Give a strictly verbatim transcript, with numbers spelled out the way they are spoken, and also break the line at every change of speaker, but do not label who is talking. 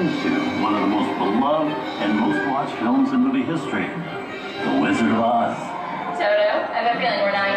into one of the most beloved and most watched films in movie history, The Wizard of Oz.
Toto, I have a feeling we're not